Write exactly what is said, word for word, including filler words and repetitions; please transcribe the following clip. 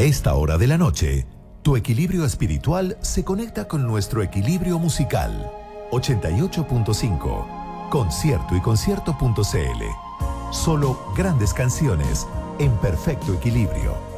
esta hora de la noche, tu equilibrio espiritual se conecta con nuestro equilibrio musical. ochenta y ocho punto cinco, concierto y concierto punto c l. Solo grandes canciones en perfecto equilibrio.